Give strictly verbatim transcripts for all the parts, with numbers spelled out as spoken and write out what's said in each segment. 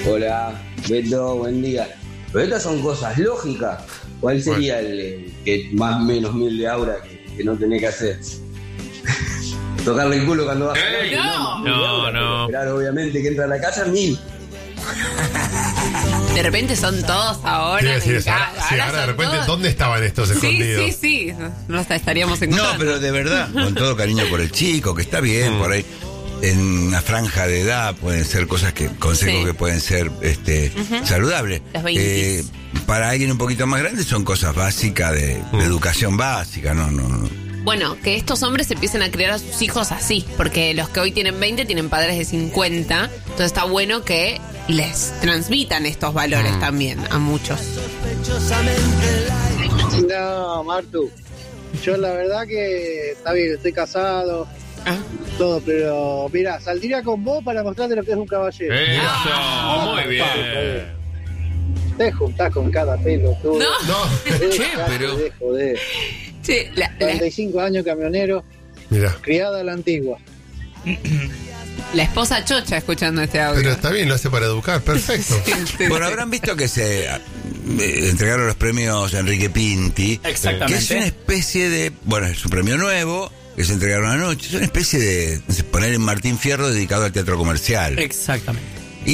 Hola, Beto, buen día. Pero estas son cosas lógicas. ¿Cuál sería el, el que más menos mil de aura que, que no tenés que hacer? Tocarle el culo cuando vas ¡Ey! a No, no, no, no. Esperar obviamente que entra a la casa mil. De repente son todos ahora. Quiero decir eso, ahora, ahora, sí, ahora de son repente, todos. ¿dónde estaban estos Sí, escondidos? sí, sí. No hasta estaríamos encontrando. No, pero de verdad, con todo cariño por el chico, que está bien, por ahí. En una franja de edad pueden ser cosas que, consejos Sí. que pueden ser este, Ujú. saludables. Los veinte. Eh, para alguien un poquito más grande son cosas básicas de, de educación básica, no, no, no. Bueno, que estos hombres empiecen a criar a sus hijos así, porque los que hoy tienen veinte tienen padres de cincuenta, entonces está bueno que les transmitan estos valores Mm. también a muchos. No, Martu. Yo la verdad que está bien, estoy casado, Ah. todo, pero mira, saldría con vos para mostrarte lo que es un caballero. Eso, muy bien. Te juntás con cada pelo, tú. No, No, Che, pero- De joder. che, la, la- cuarenta y cinco años camionero, mira. criada a la antigua. la esposa chocha escuchando este audio. Pero está bien, lo hace para educar, perfecto. Sí, sí, Bueno, sí. habrán visto que se eh, entregaron los premios Enrique Pinti, Exactamente. que es una especie de, bueno, es un premio nuevo, que se entregaron anoche, es una especie de, no sé, poner en Martín Fierro dedicado al teatro comercial. Exactamente.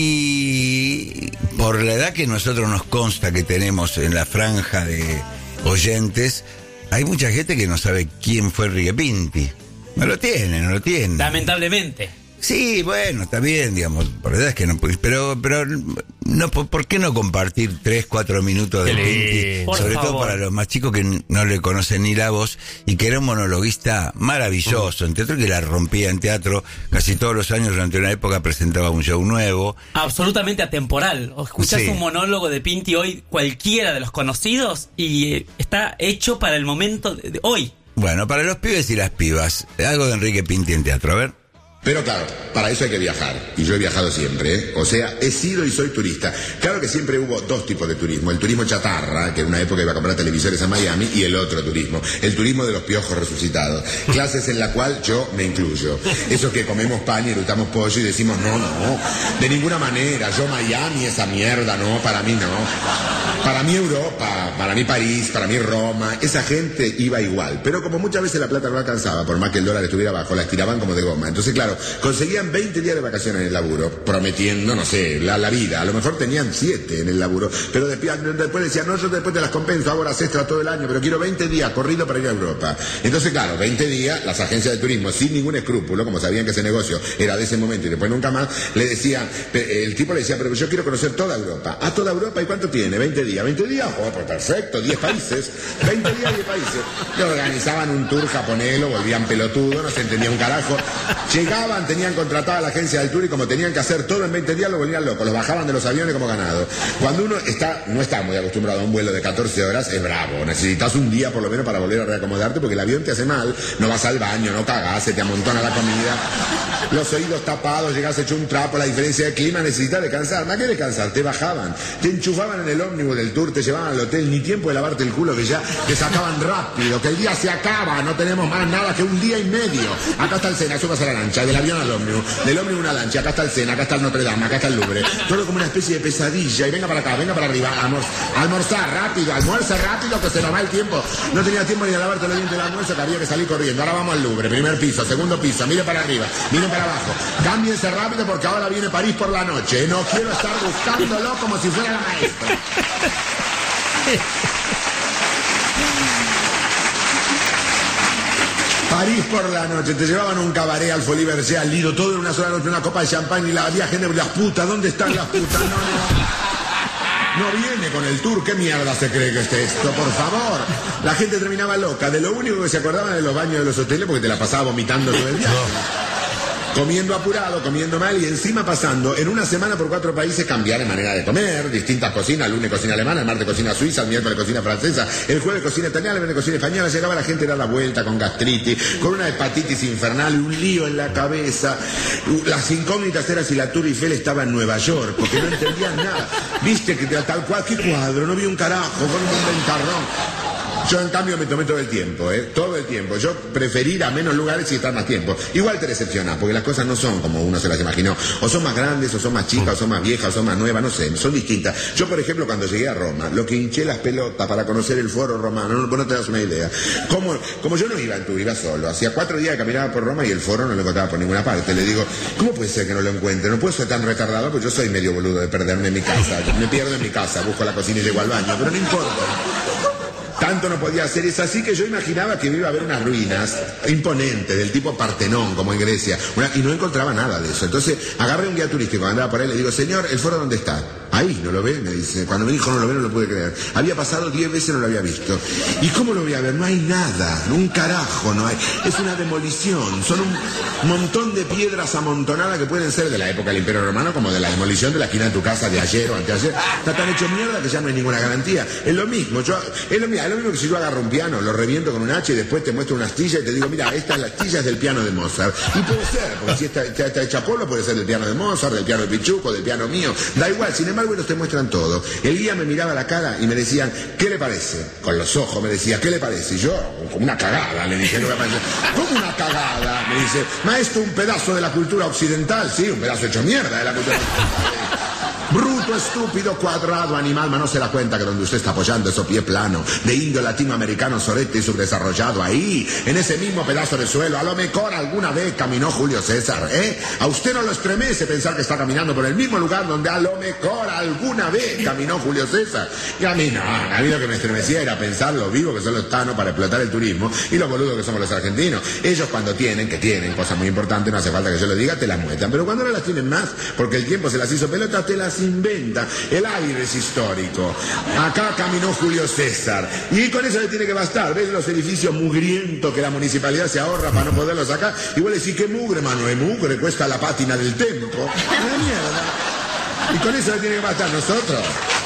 Y por la edad que nosotros nos consta que tenemos en la franja de oyentes, hay mucha gente que no sabe quién fue Enrique Pinti. No lo tiene, no lo tiene. Lamentablemente. Sí, bueno, está bien, digamos, por la edad es que no puedes, pero, pero no, ¿por, por qué no compartir tres, cuatro minutos de Qué Pinti? lindo. Por Sobre todo favor. para los más chicos que n- no le conocen ni la voz, y que era un monologuista maravilloso en teatro, que la rompía en teatro casi todos los años. Durante una época presentaba un show nuevo. Absolutamente atemporal. O escuchás Sí. un monólogo de Pinti hoy, cualquiera de los conocidos, y eh, está hecho para el momento de, de hoy. Bueno, para los pibes y las pibas, algo de Enrique Pinti en teatro, a ver. Pero claro, para eso hay que viajar. Y yo he viajado siempre, ¿eh? O sea, he sido y soy turista. Claro que siempre hubo dos tipos de turismo. El turismo chatarra, que en una época iba a comprar televisores a Miami, y el otro turismo. El turismo de los piojos resucitados. Clases en la cual yo me incluyo. Eso que comemos pan y eructamos pollo y decimos, no, no, de ninguna manera. Yo Miami, esa mierda, no, para mí no. Para mí Europa, para mí París, para mí Roma. Esa gente iba igual. Pero como muchas veces la plata no alcanzaba, por más que el dólar estuviera bajo, la estiraban como de goma. Entonces, claro, conseguían veinte días de vacaciones en el laburo, prometiendo, no sé, la, la vida. A lo mejor tenían siete en el laburo, pero después, después decían, no, yo después te las compenso, hago horas extra todo el año, pero quiero veinte días corrido para ir a Europa. Entonces, claro, veinte días, las agencias de turismo, sin ningún escrúpulo, como sabían que ese negocio era de ese momento y después nunca más, le decían, el tipo le decía, pero yo quiero conocer toda Europa. ¿A toda Europa? ¿Y cuánto tiene? veinte días. ¿veinte días? Oh, pues perfecto, diez países. veinte días, diez países. Le organizaban un tour japonés, lo volvían pelotudo, no se entendía un carajo. Llegaban, tenían contratada la agencia del tour y como tenían que hacer todo en veinte días, lo volvían loco. Los bajaban de los aviones como ganado. Cuando uno está, no está muy acostumbrado a un vuelo de catorce horas, es bravo. Necesitas un día por lo menos para volver a reacomodarte porque el avión te hace mal. No vas al baño, no cagás, se te amontona la comida. Los oídos tapados, llegás hecho un trapo, la diferencia de clima, necesitas descansar. ¿No qué descansar? Te bajaban, te enchufaban en el ómnibus del tour, te llevaban al hotel, ni tiempo de lavarte el culo, que ya te sacaban rápido, que el día se acaba, no tenemos más nada que un día y medio. Acá está el Sena, subas a la lancha, del avión al ómnibus, del ómnibus una lancha, acá está el Sena, acá está el Notre Dame, acá está el Louvre. Todo como una especie de pesadilla, y venga para acá, venga para arriba, almor almorzar rápido, almuerza rápido, que se nos va el tiempo. No tenía tiempo ni de lavarte los dientes del almuerzo, que había que salir corriendo. Ahora vamos al Louvre, primer piso, segundo piso, mire para arriba, mire para abajo. Cámbiense rápido porque ahora viene París por la noche. No quiero estar buscándolo como si fuera la maestra. París por la noche, te llevaban un cabaret al Folies Bergère, al Lido, todo en una sola noche, una copa de champán y la había gente, las putas, ¿dónde están las putas? No, no. No viene con el tour, ¿qué mierda se cree que es esto? Por favor. La gente terminaba loca, de lo único que se acordaban de los baños de los hoteles porque te la pasaba vomitando todo el viaje. Comiendo apurado, comiendo mal y encima pasando en una semana por cuatro países cambiar de manera de comer, distintas cocinas, el lunes cocina alemana, el martes cocina suiza, el miércoles cocina francesa, el jueves cocina italiana, el viernes cocina española, llegaba la gente a dar la vuelta con gastritis, con una hepatitis infernal y un lío en la cabeza. Las incógnitas eran si la Tour Eiffel estaba en Nueva York, porque no entendían nada. Viste que tal cual, qué cuadro, no vi un carajo, con un ventarrón. Yo en cambio me tomé todo el tiempo, ¿eh? Todo el tiempo. Yo preferí ir a menos lugares y estar más tiempo. Igual te decepcionás, porque las cosas no son como uno se las imaginó. O son más grandes, o son más chicas, o son más viejas, o son más nuevas, no sé, son distintas. Yo, por ejemplo, cuando llegué a Roma, lo que hinché las pelotas para conocer el foro romano, no, no te das una idea. Como, como yo no iba en tour, iba solo. Hacía cuatro días que caminaba por Roma y el foro no lo encontraba por ninguna parte. Le digo, ¿cómo puede ser que no lo encuentre? No puedo ser tan retardado, porque yo soy medio boludo de perderme en mi casa. Me pierdo en mi casa, busco la cocina y llego al baño, pero no importa. Tanto no podía hacer, es así que yo imaginaba que iba a haber unas ruinas imponentes, del tipo Partenón, como en Grecia, una, y no encontraba nada de eso. Entonces agarré un guía turístico, andaba por ahí, le digo, señor, ¿el foro dónde está? Ahí, ¿no lo ve? Me dice. Cuando me dijo no lo ve, no lo pude creer. Había pasado diez veces, no lo había visto. ¿Y cómo lo voy a ver? No hay nada, un carajo no hay. Es una demolición, son un montón de piedras amontonadas que pueden ser de la época del Imperio Romano, como de la demolición de la esquina de tu casa de ayer o anteayer. Está tan hecho mierda que ya no hay ninguna garantía. Es lo mismo, yo, es lo mismo. Es lo mismo que si yo agarro un piano, lo reviento con un hacha y después te muestro una astilla y te digo, mira, esta es la astilla del piano de Mozart. Y puede ser, porque si está, está, está hecha polvo, puede ser del piano de Mozart, del piano de Pichuco, del piano mío. Da igual, sin embargo, ellos te muestran todo. El guía me miraba a la cara y me decían, ¿qué le parece? Con los ojos me decía, ¿qué le parece? Y yo, como una cagada, le dije, no me parece. ¿Cómo una cagada? Me dice, maestro, un pedazo de la cultura occidental. Sí, un pedazo hecho mierda de la cultura occidental. Bruto, estúpido, cuadrado, animal, mas no se da cuenta que donde usted está apoyando ese pie plano de indio latinoamericano sorete y subdesarrollado, ahí, en ese mismo pedazo de suelo, a lo mejor alguna vez caminó Julio César, ¿eh? A usted no lo estremece pensar que está caminando por el mismo lugar donde a lo mejor alguna vez caminó Julio César. Y a mí no, a mí lo que me estremecía era pensar lo vivo que son los tanos para explotar el turismo y lo boludos que somos los argentinos. Ellos cuando tienen, que tienen cosas muy importantes, no hace falta que yo lo diga, te las muestran, pero cuando no las tienen más, porque el tiempo se las hizo pelota, te las inventa. El aire es histórico. Acá caminó Julio César. Y con eso le tiene que bastar. ¿Ves los edificios mugrientos que la municipalidad se ahorra para no poderlos sacar? Y vos le decís, ¿qué mugre, mano? Es mugre, cuesta la pátina del templo. Una mierda. Y con eso le tiene que bastar nosotros.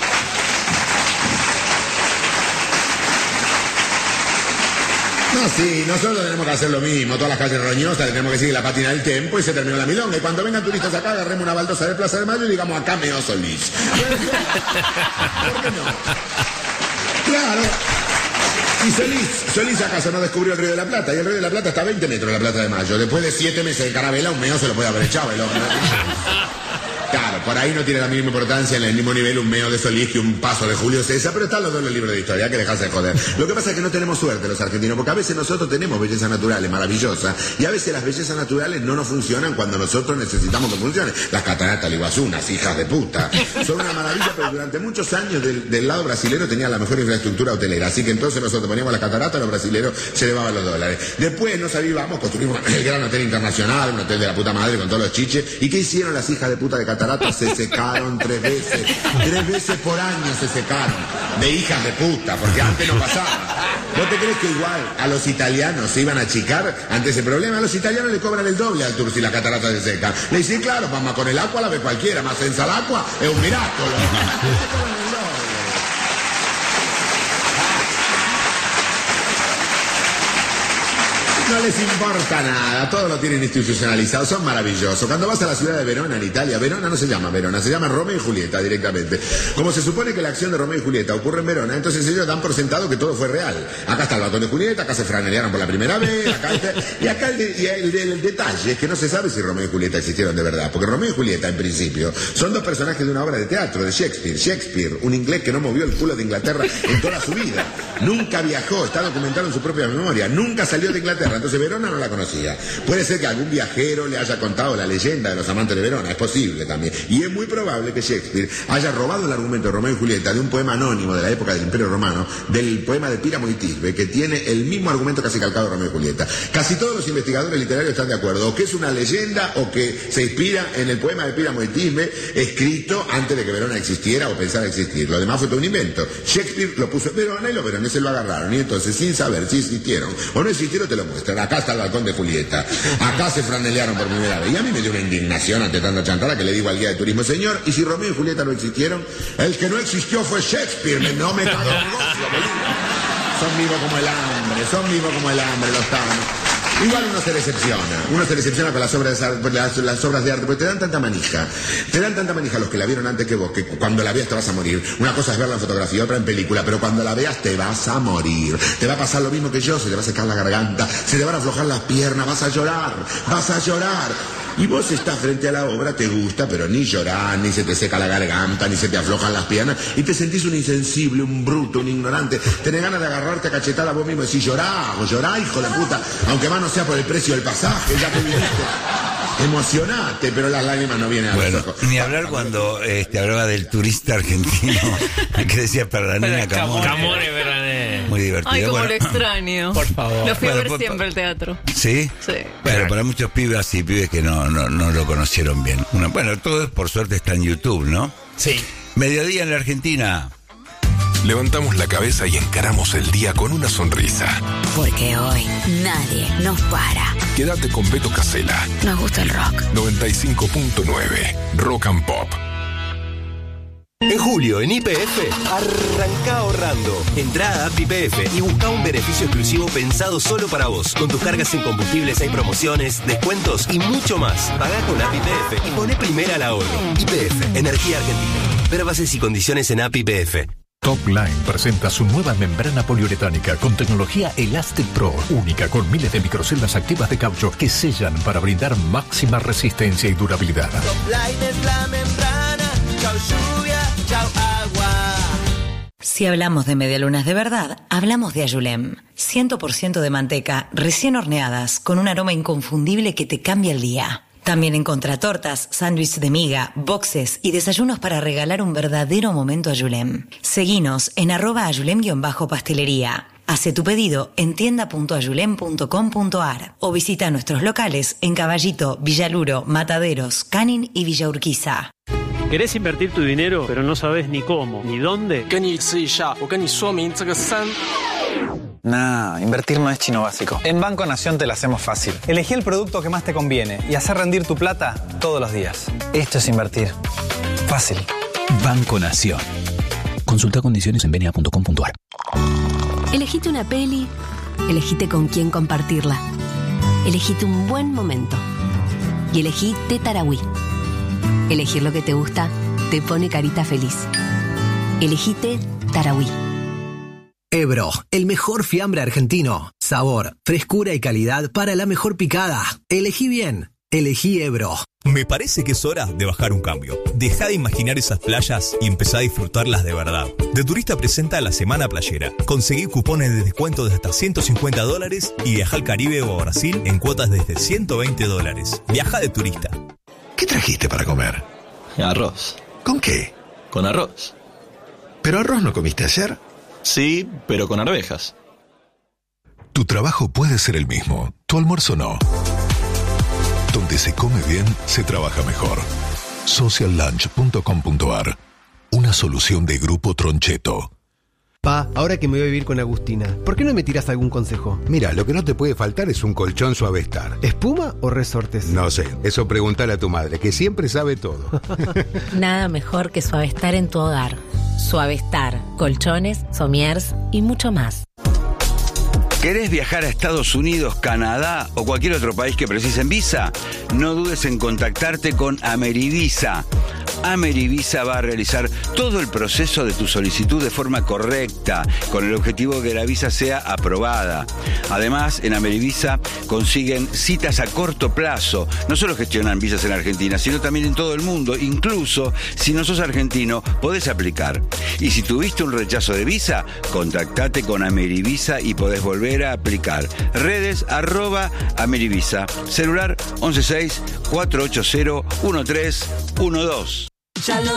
No, sí, nosotros tenemos que hacer lo mismo. Todas las calles roñosas tenemos que seguir la pátina del tempo y se terminó la milonga. Y cuando vengan turistas acá, agarremos una baldosa de Plaza de Mayo y digamos, acá meó Solís. ¿Por qué no? Claro. Y Solís, Solís acaso no descubrió el Río de la Plata. Y el Río de la Plata está a veinte metros de la Plaza de Mayo. Después de siete meses de carabela, un meo se lo puede haber echado el hombre. Claro, por ahí no tiene la misma importancia en el mismo nivel un meo de Solís que un paso de Julio César, pero están los dos en los libros de historia, hay que dejarse de joder. Lo que pasa es que no tenemos suerte los argentinos, porque a veces nosotros tenemos bellezas naturales maravillosas, y a veces las bellezas naturales no nos funcionan cuando nosotros necesitamos que funcionen. Las cataratas del Iguazú, unas hijas de puta, son una maravilla, pero durante muchos años del, del lado brasilero tenían la mejor infraestructura hotelera, así que entonces nosotros poníamos las cataratas, los brasileros se llevaban los dólares. Después nos avivamos, construimos el gran hotel internacional, un hotel de la puta madre con todos los chiches, ¿y qué hicieron las hijas de puta de cataratas? Se secaron tres veces, tres veces por año se secaron, de hijas de puta, porque antes no pasaba. ¿Vos te crees que igual a los italianos se iban a achicar ante ese problema? A los italianos le cobran el doble al tour si la catarata se seca. Le dicen, claro, mamá, con el agua la ve cualquiera, más senza l'acqua es un miracolo. No les importa nada, todo lo tienen institucionalizado, son maravillosos. Cuando vas a la ciudad de Verona, en Italia, Verona no se llama Verona, se llama Romeo y Julieta directamente. Como se supone que la acción de Romeo y Julieta ocurre en Verona, entonces ellos dan por sentado que todo fue real. Acá está el batón de Julieta, acá se franelearon por la primera vez, acá este, y acá el, de, y el, el, el detalle es que no se sabe si Romeo y Julieta existieron de verdad, porque Romeo y Julieta, en principio, son dos personajes de una obra de teatro de Shakespeare. Shakespeare, un inglés que no movió el culo de Inglaterra en toda su vida. Nunca viajó, está documentado en su propia memoria, nunca salió de Inglaterra. Entonces Verona no la conocía. Puede ser que algún viajero le haya contado la leyenda de los amantes de Verona, es posible también. Y es muy probable que Shakespeare haya robado el argumento de Romeo y Julieta de un poema anónimo de la época del Imperio Romano, del poema de Píramo y Tisbe, que tiene el mismo argumento casi calcado de Romeo y Julieta. Casi todos los investigadores literarios están de acuerdo, o que es una leyenda o que se inspira en el poema de Píramo y Tisbe, escrito antes de que Verona existiera o pensara existir. Lo demás fue todo un invento. Shakespeare lo puso en Verona y los veroneses lo agarraron. Y entonces, sin saber si existieron o no existieron, te lo muestran. Acá está el balcón de Julieta. Acá se franelearon por primera vez. Y a mí me dio una indignación ante tanta chantada que le digo al guía de turismo, señor, ¿y si Romeo y Julieta no existieron? El que no existió fue Shakespeare. Me, no me cago en negocio, boludo. Son vivos como el hambre, son vivos como el hambre los tanos. Igual uno se decepciona, uno se decepciona con las obras, las, las obras de arte, porque te dan tanta manija, te dan tanta manija los que la vieron antes que vos, que cuando la veas te vas a morir. Una cosa es verla en fotografía, otra en película, pero cuando la veas te vas a morir. Te va a pasar lo mismo que yo, se te va a secar la garganta, se te van a aflojar las piernas, vas a llorar, vas a llorar. Y vos estás frente a la obra, te gusta, pero ni llorás, ni se te seca la garganta, ni se te aflojan las piernas, y te sentís un insensible, un bruto, un ignorante. Tenés ganas de agarrarte a cachetada a vos mismo y decir, llorá, o llorá, hijo de puta, aunque más no sea por el precio del pasaje, ya te viniste. Emocionate, pero las lágrimas no vienen a bueno, los ojos. Ni hablar cuando este, hablaba del turista argentino que decía Perlanena Camone. Camone, Perlanena. Muy divertido. Ay, cómo bueno, lo extraño. Por favor. Lo fui Bueno, a ver por- siempre al teatro. ¿Sí? Sí. Bueno, para muchos pibas y pibes que no, no, no lo conocieron bien. Una- bueno, todo por suerte está en YouTube, ¿no? Sí. Mediodía en la Argentina. Levantamos la cabeza y encaramos el día con una sonrisa. Porque hoy nadie nos para. Quédate con Beto Casella. Nos gusta el rock. noventa y cinco punto nueve Rock and Pop. En julio, en Y P F, arranca ahorrando. Entrá a App Y P F y busca un beneficio exclusivo pensado solo para vos. Con tus cargas en combustibles hay promociones, descuentos y mucho más. Pagá con App Y P F y poné primera al ahorro. Y P F, Energía Argentina. Ver bases y condiciones en App Y P F. Topline presenta su nueva membrana poliuretánica con tecnología Elastic Pro, única con miles de microceldas activas de caucho que sellan para brindar máxima resistencia y durabilidad. Topline es la membrana, chau lluvia, chau agua. Si hablamos de medialunas de verdad, hablamos de Ayulem. cien por ciento de manteca, recién horneadas, con un aroma inconfundible que te cambia el día. También encontrá tortas, sándwiches de miga, boxes y desayunos para regalar un verdadero momento Ayulem. Seguinos en arroba ayulem-pastelería. Hace tu pedido en tienda punto ayulem punto com punto ar o visita nuestros locales en Caballito, Villaluro, Mataderos, Canin y Villa Urquiza. ¿Querés invertir tu dinero, pero no sabes ni cómo, ni dónde? Nah, invertir no es chino básico. En Banco Nación te lo hacemos fácil. Elegí el producto que más te conviene y hacer rendir tu plata todos los días. Esto es invertir. Fácil. Banco Nación. Consulta condiciones en benia punto com punto ar. Elegite una peli, elegite con quién compartirla. Elegite un buen momento. Y elegí Té Tarahui. Elegir lo que te gusta te pone carita feliz. Elegite Tarahui. Ebro, el mejor fiambre argentino. Sabor, frescura y calidad para la mejor picada. Elegí bien. Elegí Ebro. Me parece que es hora de bajar un cambio. Deja de imaginar esas playas y empezá a disfrutarlas de verdad. De Turista presenta la Semana Playera. Conseguí cupones de descuento de hasta ciento cincuenta dólares y viaja al Caribe o a Brasil en cuotas desde ciento veinte dólares. Viaja de Turista. ¿Qué trajiste para comer? Arroz. ¿Con qué? Con arroz. ¿Pero arroz no comiste ayer? Sí, pero con arvejas. Tu trabajo puede ser el mismo, tu almuerzo no. Donde se come bien, se trabaja mejor. social lunch punto com punto ar. Una solución de Grupo Troncheto. Pa, ahora que me voy a vivir con Agustina, ¿por qué no me tiras algún consejo? Mira, lo que no te puede faltar es un colchón Suavestar. ¿Espuma o resortes? No sé, eso pregúntale a tu madre, que siempre sabe todo. Nada mejor que Suavestar en tu hogar. Suavestar, colchones, somiers y mucho más. ¿Querés viajar a Estados Unidos, Canadá o cualquier otro país que precisen visa? No dudes en contactarte con Amerivisa. Amerivisa va a realizar todo el proceso de tu solicitud de forma correcta, con el objetivo de que la visa sea aprobada. Además, en Amerivisa consiguen citas a corto plazo. No solo gestionan visas en Argentina, sino también en todo el mundo. Incluso, si no sos argentino, podés aplicar. Y si tuviste un rechazo de visa, contactate con Amerivisa y podés volver a aplicar. Redes, arroba Amerivisa. Celular once seis, cuatro ocho cero, uno tres uno dos.